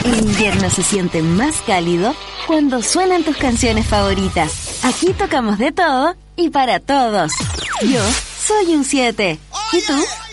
El invierno se siente más cálido cuando suenan tus canciones favoritas. Aquí tocamos de todo y para todos. Yo soy un 7. ¿Y tú?